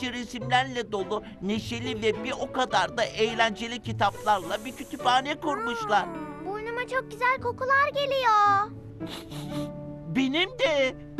resimlerle dolu, neşeli ve bir o kadar da eğlenceli kitaplarla bir kütüphane kurmuşlar. Burnuma çok güzel kokular geliyor. Benim de.